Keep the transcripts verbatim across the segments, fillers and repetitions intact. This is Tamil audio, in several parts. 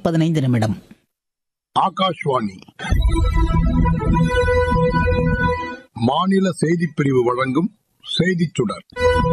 பதினைந்து நிமிடம். ஆகாஷ்வாணி மாநில செய்திப் பிரிவு வழங்கும் செய்திச் சுடர்.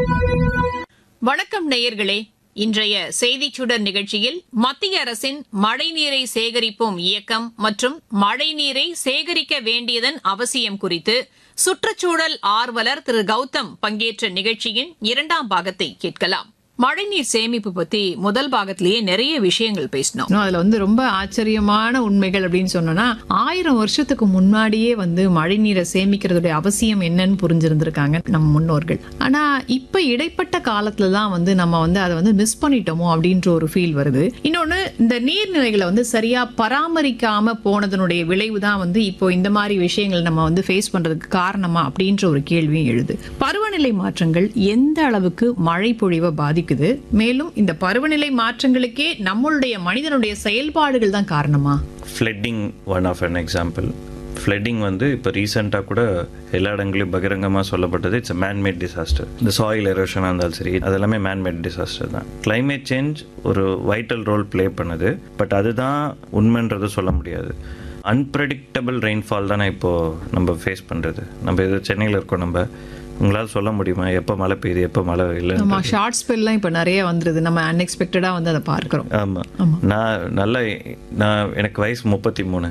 வணக்கம் நேயர்களே. இன்றைய செய்திச் சுடர் நிகழ்ச்சியில் மத்திய அரசின் மழைநீரை சேகரிப்போம் இயக்கம் மற்றும் மழைநீரை சேகரிக்க வேண்டியதன் அவசியம் குறித்து சுற்றுச்சூழல் ஆர்வலர் திரு கௌதம் பங்கேற்ற நிகழ்ச்சியின் இரண்டாம் பாகத்தை கேட்கலாம். மழைநீர் சேமிப்பு பத்தி முதல் பாகத்திலேயே நிறைய விஷயங்கள் பேசணும். அதுல வந்து ரொம்ப ஆச்சரியமான உண்மைகள் அப்படின்னு சொன்னோம்னா, ஆயிரம் வருஷத்துக்கு முன்னாடியே வந்து மழைநீரை சேமிக்கிறதுடைய அவசியம் என்னன்னு புரிஞ்சிருந்திருக்காங்க நம்ம முன்னோர்கள். ஆனா இப்ப இடைப்பட்ட காலத்துலதான் வந்து நம்ம வந்து அதை வந்து மிஸ் பண்ணிட்டோமோ அப்படின்ற ஒரு ஃபீல் வருது. இன்னொன்னு, இந்த நீர்நிலைகளை வந்து சரியா பராமரிக்காம போனதனுடைய விளைவு தான் வந்து இப்போ இந்த மாதிரி விஷயங்கள் நம்ம வந்து ஃபேஸ் பண்றதுக்கு காரணமா அப்படின்ற ஒரு கேள்வியும் எழுது. பருவநிலை மாற்றங்கள் எந்த அளவுக்கு மழை பொழிவை பாதிக்குது, மேலும் இந்த பருவநிலை மாற்றங்களுக்கே நம்மளுடைய மனிதனுடைய செயல்பாடுகள் தான் காரணமா? Flooding one of an example. Flooding வந்து இப்போ ரீசெண்டாக கூட எல்லா இடங்களையும் பகிரங்கமாக சொல்லப்பட்டது, இட்ஸ் மேன்மேட் டிசாஸ்டர். இந்த சாயில் எரோஷனாக இருந்தாலும் சரி, அது எல்லாமே மேன்மேட் டிசாஸ்டர் தான். கிளைமேட் சேஞ்ச் ஒரு வைட்டல் ரோல் ப்ளே பண்ணுது, பட் அதுதான் உண்மைன்றது சொல்ல முடியாது. அன்பிரடிக்டபிள் ரெயின்ஃபால் தானே இப்போது நம்ம ஃபேஸ் பண்ணுறது. நம்ம இது சென்னையில் இருக்கோம், நம்ம உங்களால் சொல்ல முடியுமா எப்போ மழை பெய்யுது எப்போ மழை இல்லை? ஆமாம், ஷார்ட் ஸ்பெல்லாம் இப்போ நிறைய வந்துடுது, நம்ம அன்எக்ஸ்பெக்டடாக வந்து அதை பார்க்குறோம். ஆமாம், நான் நல்லா நான் எனக்கு வயசு முப்பத்தி மூணு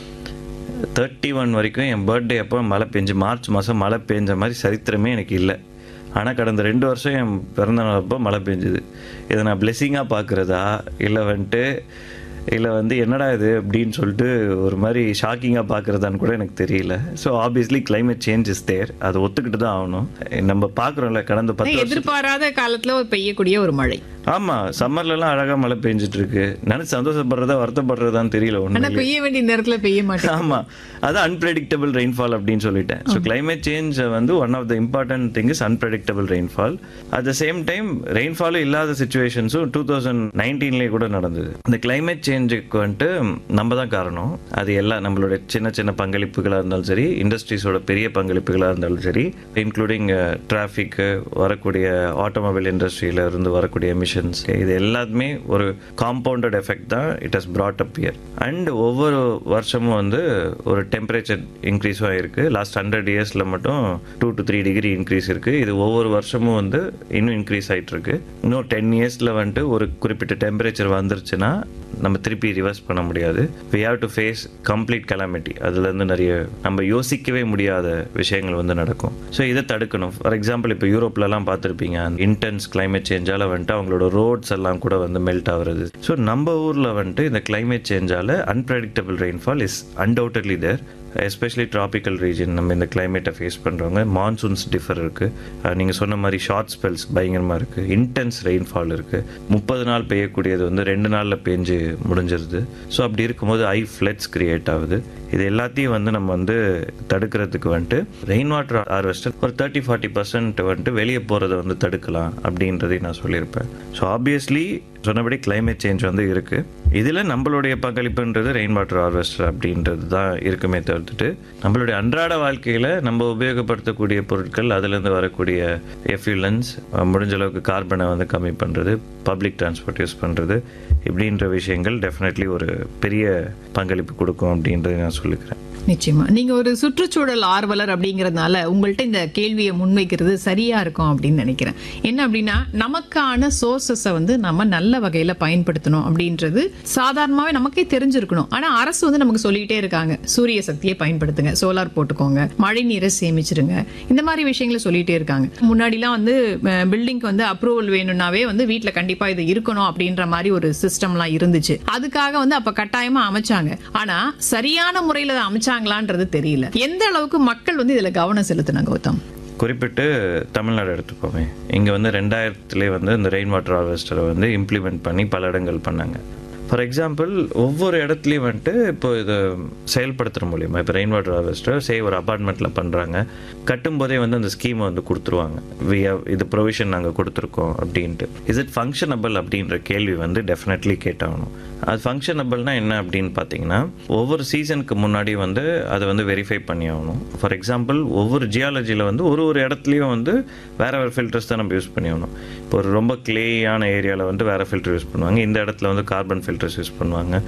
தேர்ட்டி ஒன் வரைக்கும் என் பர்த்டே அப்போ மழை பெஞ்சு மார்ச் மாதம் மழை பெஞ்ச மாதிரி சரித்திரமே எனக்கு இல்லை. ஆனால் கடந்த ரெண்டு வருஷம் என் பிறந்த நாள் அப்போ மழை பெஞ்சுது. இதை நான் பிளெஸிங்காக பார்க்குறதா இல்லை வந்துட்டு இல்லை வந்து என்னடா இது அப்படின்னு சொல்லிட்டு ஒரு மாதிரி ஷாக்கிங்காக பார்க்குறதான்னு கூட எனக்கு தெரியல. So obviously climate change is there, அதை ஒத்துக்கிட்டு தான் ஆகணும். நம்ம பார்க்குறோம்ல கடந்த பத்து எதிர்பாராத காலத்தில் பெய்யக்கூடிய ஒரு மழை. ஆமாம், சம்மர்லலாம் அழகாக மழை பெஞ்சிட்டு இருக்கு. நினைச்சு சந்தோஷப்படுறதா வருத்தப்படுறதான்னு தெரியல. ஒன்று பெய்ய வேண்டிய நேரத்தில் பெய்ய மாட்டேன். ஆமாம், அது அன்பிரடிக்டபிள் ரெயின்ஃபால் அப்படின்னு சொல்லிட்டேன். ஸோ கிளைமேட் சேஞ்ச் வந்து one of the important thing is unpredictable rainfall. At the same time ரெயின்ஃபாலும் இல்லாத சுச்சுவேஷன்ஸும் டூ தௌசண்ட் நைன்டீன்லேயே கூட நடந்தது. இந்த கிளைமேட் சேஞ்சுக்கு வந்துட்டு நம்ம தான் காரணம். அது எல்லாம் நம்மளுடைய சின்ன சின்ன பங்களிப்புகளாக இருந்தாலும் சரி, இண்டஸ்ட்ரீஸோட பெரிய பங்களிப்புகளாக இருந்தாலும் சரி, இன்க்ளூடிங் டிராஃபிக்கு, வரக்கூடிய ஆட்டோமொபைல் இண்டஸ்ட்ரியில இருந்து வரக்கூடிய எமிஷன், இது எல்லாத்துமே ஒரு காம்பவுண்டட் எஃபெக்ட் தான் it has brought up here. And ஒவ்வொரு வருஷமும் வந்து ஒரு டெம்பரேச்சர் இன்க்ரீஸும் ஆயிருக்கு. லாஸ்ட் ஹண்ட்ரட் இயர்ஸ்ல மட்டும் two to three degree increase இருக்கு. இது ஒவ்வொரு வருஷமும் வந்து இன்னும் இன்க்ரீஸ் ஆயிட்டு இருக்கு. இன்னும் டென் இயர்ஸ்ல வந்துட்டு ஒரு குறிப்பிட்ட டெம்பரேச்சர் வந்துருச்சுன்னா நம்ம திருப்பி ரிவர்ஸ் பண்ண முடியாது. we have to face complete calamity. அதுலேருந்து நிறைய நம்ம யோசிக்கவே முடியாத விஷயங்கள் வந்து நடக்கும். ஸோ இதை தடுக்கணும். ஃபார் எக்ஸாம்பிள் இப்போ யூரோப்லலாம் பார்த்துருப்பீங்க, இன்டென்ஸ் கிளைமேட் சேஞ்சால் வந்துட்டு அவங்களோட ரோட்ஸ் எல்லாம் கூட வந்து மெல்ட் ஆகுறது. ஸோ நம்ம ஊரில் வந்துட்டு இந்த climate சேஞ்சால் unpredictable rainfall is undoubtedly there. Especially tropical region நம்ம இந்த கிளைமேட்டை ஃபேஸ் பண்ணுறவங்க. மான்சூன்ஸ் டிஃபர் இருக்குது. நீங்கள் சொன்ன மாதிரி ஷார்ட் ஸ்பெல்ஸ் பயங்கரமாக இருக்குது. இன்டென்ஸ் ரெயின்ஃபால் இருக்குது. முப்பது நாள் பெய்யக்கூடியது வந்து ரெண்டு நாளில் பெஞ்சு முடிஞ்சிருது. ஸோ அப்படி இருக்கும்போது ஐ ஃப்ளட்ஸ் கிரியேட் ஆகுது. இது எல்லாத்தையும் வந்து நம்ம வந்து தடுக்கிறதுக்கு வந்துட்டு ரெயின் வாட்டர் ஹார்வெஸ்டர் ஒரு தேர்ட்டி ஃபார்ட்டி பர்சன்ட் வந்துட்டு வெளியே போகிறத வந்து தடுக்கலாம் அப்படின்றதையும் நான் சொல்லியிருப்பேன். ஸோ ஆப்வியஸ்லி சொன்னபடி கிளைமேட் சேஞ்ச் வந்து இருக்குது. இதில் நம்மளுடைய பங்களிப்புன்றது ரெயின் வாட்டர் ஹார்வெஸ்டர் அப்படின்றது தான் இருக்குமே தவிர்த்துட்டு, நம்மளுடைய அன்றாட வாழ்க்கையில் நம்ம உபயோகப்படுத்தக்கூடிய பொருட்கள், அதுலேருந்து வரக்கூடிய எஃப்யூலன்ஸ், முடிஞ்ச அளவுக்கு கார்பனை வந்து கம்மி பண்ணுறது, பப்ளிக் டிரான்ஸ்போர்ட் யூஸ் பண்ணுறது, இப்படின்ற விஷயங்கள் டெஃபினெட்லி ஒரு பெரிய பங்களிப்பு கொடுக்கும் அப்படின்றத நான் சொல்லிக்கிறேன். நிச்சயமா நீங்க ஒரு சுற்றுச்சூழல் ஆர்வலர் அப்படிங்கறதுனால உங்கள்ட்ட இந்த கேள்வியை முன்வைக்கிறது சரியா இருக்கும் அப்படின்னு நினைக்கிறேன். என்ன அப்படின்னா, நமக்கான சோர்சஸை வந்து நம்ம நல்ல வகையில பயன்படுத்தணும் அப்படின்றது சாதாரணமாவே நமக்கே தெரிஞ்சிருக்கணும். ஆனா அரசு வந்து நமக்கு சொல்லிட்டே இருக்காங்க, சூரிய சக்தியை பயன்படுத்துங்க, சோலார் போட்டுக்கோங்க, மழை நீரை சேமிச்சிருங்க, இந்த மாதிரி விஷயங்களை சொல்லிட்டே இருக்காங்க. முன்னாடிலாம் வந்து பில்டிங்க்கு வந்து அப்ரூவல் வேணும்னாவே வந்து வீட்டுல கண்டிப்பா இது இருக்கணும் அப்படின்ற மாதிரி ஒரு சிஸ்டம்லாம் இருந்துச்சு. அதுக்காக வந்து அப்ப கட்டாயமா அமைச்சாங்க. ஆனா சரியான முறையில அமைச்சாங்க தெரியல. எந்த அளவுக்கு மக்கள் வந்து இதுல கவனம் செலுத்தினாங்க கௌதம்? குறிப்பிட்டு தமிழ்நாடு எடுத்துப்போமே, இங்கே வந்து ரெண்டாயிரத்துலேயே வந்து இந்த ரெயின் வாட்டர் ஹார்வெஸ்டரை வந்து இம்ப்ளிமெண்ட் பண்ணி பல இடங்கள் பண்ணாங்க. ஃபார் எக்ஸாம்பிள், ஒவ்வொரு இடத்துலையும் வந்துட்டு இப்போ இதை செயல்படுத்துகிற மூலியமாக இப்போ ரெயின் வாட்டர் ஹார்வெஸ்டர் சே ஒரு அப்பார்ட்மெண்ட்டில் பண்ணுறாங்க, கட்டும்போதே வந்து அந்த ஸ்கீமை வந்து கொடுத்துருவாங்க. வி ஹவ் இது ப்ரொவிஷன் நாங்கள் கொடுத்துருக்கோம் அப்படின்ட்டு. இஸ் இட் ஃபங்க்ஷனபிள் அப்படின்ற கேள்வி வந்து டெஃபினெட்லி கேட்டாகணும். அது ஃபங்க்ஷனபிள்னா என்ன அப்படின்னு பார்த்தீங்கன்னா, ஒவ்வொரு சீசனுக்கு முன்னாடி வந்து அதை வந்து வெரிஃபை பண்ணி ஆகணும். ஃபார் எக்ஸாம்பிள், ஒவ்வொரு ஜியாலஜியில் வந்து ஒரு ஒரு இடத்துலையும் வந்து வேறு வேறு ஃபில்டர்ஸ் தான் நம்ம யூஸ் பண்ணி ஆகணும். இப்போ ஒரு ரொம்ப கிளேயான ஏரியாவில் வந்து வேறு ஃபில்டர் யூஸ் பண்ணுவாங்க, இந்த இடத்துல வந்து கார்பன் ஃபில்டர்ஸ் யூஸ் பண்ணுவாங்க.